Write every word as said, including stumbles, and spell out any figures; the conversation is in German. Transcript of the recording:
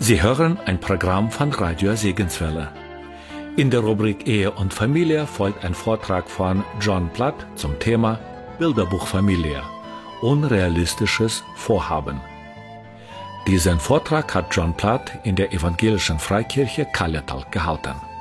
Sie hören ein Programm von Radio Segenswelle. In der Rubrik Ehe und Familie folgt ein Vortrag von John Platt zum Thema Bilderbuch Familie – Unrealistisches Vorhaben. Diesen Vortrag hat John Platt in der Evangelischen Freikirche Kalletal gehalten.